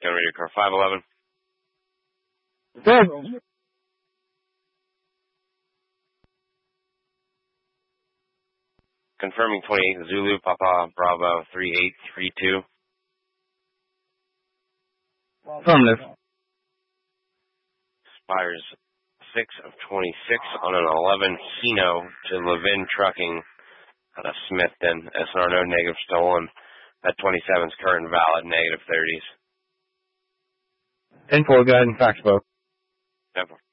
Going to read your car 511. Good. Confirming 28 Zulu Papa Bravo 3832. Affirmative. Expires 6 of 26 on an 11 Hino to Levin Trucking out of Smithton. SNR no negative stolen. That 27's current valid, negative 30s. 10-4, go ahead and fax both. 10-4.